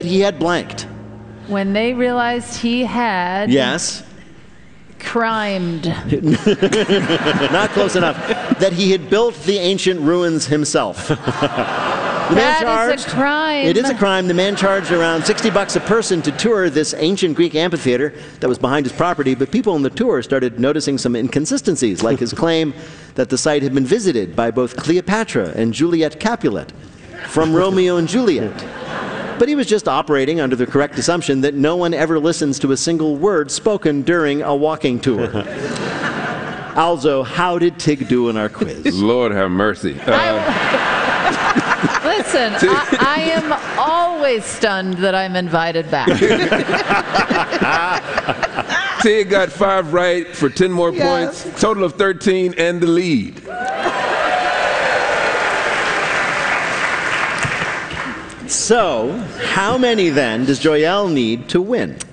he had blanked. When they realized he had Yes. crimed. Not close enough. That he had built the ancient ruins himself. The man That is a crime. It is a crime. The man charged around $60 a person to tour this ancient Greek amphitheater that was behind his property, but people on the tour started noticing some inconsistencies, like his claim that the site had been visited by both Cleopatra and Juliet Capulet from Romeo and Juliet. But he was just operating under the correct assumption that no one ever listens to a single word spoken during a walking tour. Also, how did Tig do in our quiz? Lord have mercy. Listen, I am always stunned that I'm invited back. Tig got 5 right for 10 more points, total of 13, and the lead. So, how many then does Joyelle need to win?